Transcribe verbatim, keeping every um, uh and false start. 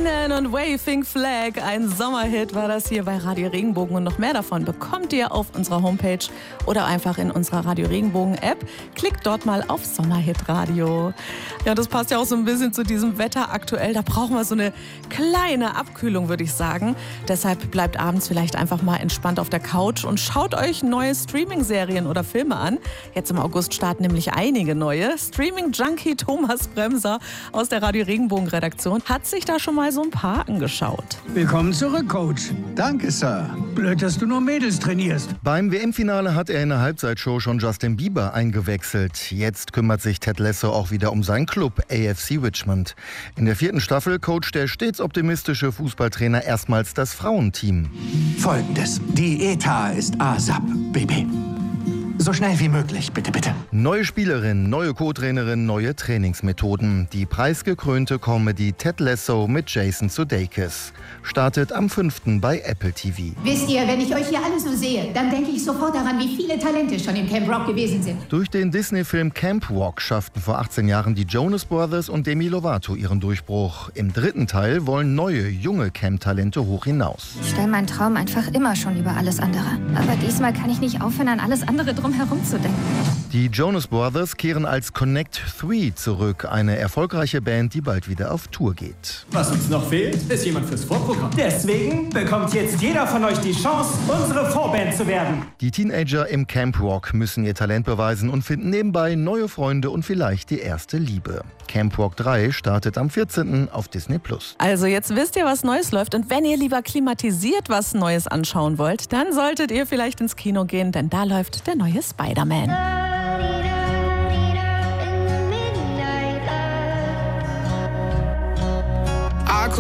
Raining und Waving Flag, ein Sommerhit war das hier bei Radio Regenbogen. Und noch mehr davon bekommt ihr auf unserer Homepage oder einfach in unserer Radio Regenbogen App. Klickt dort mal auf Sommerhit Radio. Ja, das passt ja auch so ein bisschen zu diesem Wetter aktuell. Da brauchen wir so eine kleine Abkühlung, würde ich sagen. Deshalb bleibt abends vielleicht einfach mal entspannt auf der Couch und schaut euch neue Streaming-Serien oder Filme an. Jetzt im August starten nämlich einige neue. Streaming-Junkie Thomas Bremser aus der Radio Regenbogen-Redaktion hat sich da schon mal so ein paar angeschaut. Willkommen zurück, Coach. Danke, Sir. Blöd, dass du nur Mädels trainierst. Beim W M-Finale hat er in der Halbzeitshow schon Justin Bieber eingewechselt. Jetzt kümmert sich Ted Lasso auch wieder um seinen Club A F C Richmond. In der vierten Staffel coacht der stets optimistische Fußballtrainer erstmals das Frauenteam. Folgendes. Die E T A ist ASAP, Baby. So schnell wie möglich, bitte, bitte. Neue Spielerin, neue Co-Trainerin, neue Trainingsmethoden. Die preisgekrönte Comedy Ted Lasso mit Jason Sudeikis startet am fünften bei Apple T V. Wisst ihr, wenn ich euch hier alle so sehe, dann denke ich sofort daran, wie viele Talente schon im Camp Rock gewesen sind. Durch den Disney-Film Camp Rock schafften vor achtzehn Jahren die Jonas Brothers und Demi Lovato ihren Durchbruch. Im dritten Teil wollen neue, junge Camp-Talente hoch hinaus. Ich stelle meinen Traum einfach immer schon über alles andere. Aber diesmal kann ich nicht aufhören, an alles andere drum herumzudenken. Die Jonas Brothers kehren als Connect drei zurück, eine erfolgreiche Band, die bald wieder auf Tour geht. Was uns noch fehlt, ist jemand fürs Vorprogramm. Deswegen bekommt jetzt jeder von euch die Chance, unsere Vorband zu werden. Die Teenager im Camp Rock müssen ihr Talent beweisen und finden nebenbei neue Freunde und vielleicht die erste Liebe. Camp Rock drei startet am vierzehnten auf Disney Plus. Also jetzt wisst ihr, was Neues läuft. Und wenn ihr lieber klimatisiert was Neues anschauen wollt, dann solltet ihr vielleicht ins Kino gehen, denn da läuft der neue Spider-Man.